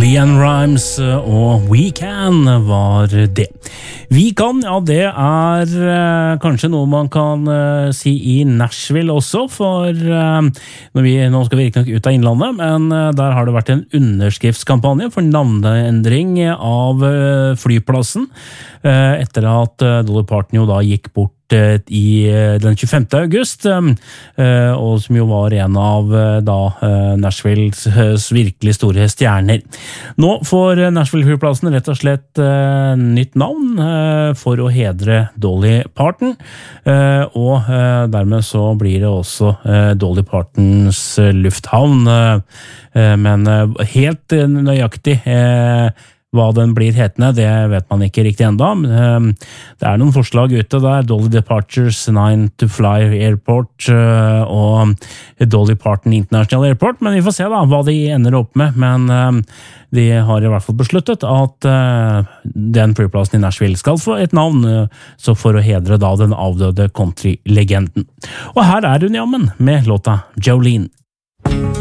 LeAnn Rimes og We Can var det. Vi kan, ja, det kanskje noe man kan si i Nashville også, for nå skal vi ikke nok ut av innlandet, men der har det vært en underskriftskampanje for navneendring av flyplassen, etter at Dolly Parton jo da gikk bort i den 25. august, og som jo var en av Nashvilles virkelig store stjerner. Nå får Nashville-flyplassen rett og slett nytt navn for å hedre Dolly Parton, og dermed så blir det også Dolly Partons lufthavn, men helt nøyaktig hva den blir hetende, det vet man ikke riktig enda. Det noen forslag ute der, Dolly Departures 9 to Fly Airport og Dolly Parton International Airport, men vi får se da hva de ender opp med, men de har i hvert fall besluttet at den flyplassen i Nashville skal få et navn, så for å hedre da den avdøde country-legenden. Og her hun jammen med låta Jolene.